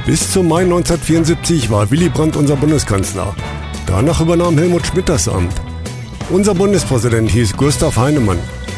Bis zum Mai 1974 war Willy Brandt unser Bundeskanzler. Danach übernahm Helmut Schmidt das Amt. Unser Bundespräsident hieß Gustav Heinemann.